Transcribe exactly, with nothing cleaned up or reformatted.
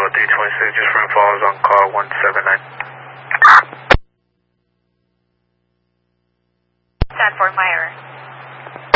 three twenty-six, just front follows on car one seven nine. Stand for Meyer.